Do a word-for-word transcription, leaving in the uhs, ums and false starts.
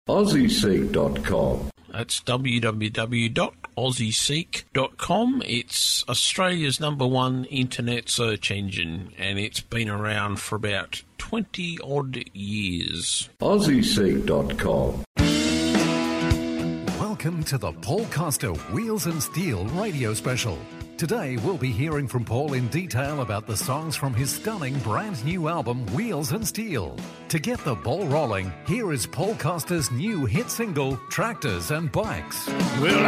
aussie seek dot com. That's w w w dot aussie seek dot com. It's Australia's number one internet search engine, and it's been around for about twenty-odd years. aussie seek dot com. Welcome to the Paul Costa Wheels and Steel radio special. Today we'll be hearing from Paul in detail about the songs from his stunning brand new album Wheels and Steel. To get the ball rolling, here is Paul Costa's new hit single Tractors and Bikes. Well,